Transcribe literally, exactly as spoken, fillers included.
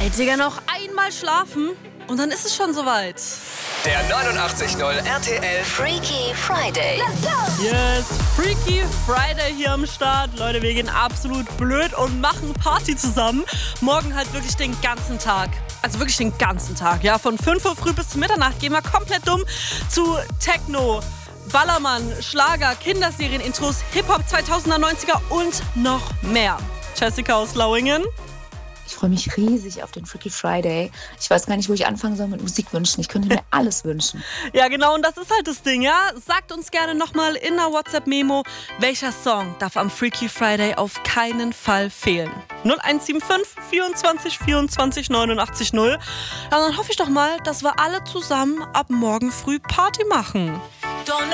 Ey, Digga, noch einmal schlafen und dann ist es schon soweit. Der neunundachtzig Komma null R T L Freaky Friday. Let's go! Yes, Freaky Friday hier am Start. Leute, wir gehen absolut blöd und machen Party zusammen. Morgen halt wirklich den ganzen Tag. Also wirklich den ganzen Tag, ja. Von fünf Uhr früh bis zur Mitternacht gehen wir komplett dumm zu Techno, Ballermann, Schlager, Kinderserien-Intros, Hip-Hop zweitausender, neunziger und noch mehr. Jessica aus Lauingen. Ich freue mich riesig auf den Freaky Friday. Ich weiß gar nicht, wo ich anfangen soll mit Musik wünschen. Ich könnte mir alles wünschen. Ja, genau, und das ist halt das Ding, ja? Sagt uns gerne nochmal in einer WhatsApp-Memo, welcher Song darf am Freaky Friday auf keinen Fall fehlen. null eins sieben fünf vierundzwanzig vierundzwanzig neunundachtzig null. Ja, dann hoffe ich doch mal, dass wir alle zusammen ab morgen früh Party machen.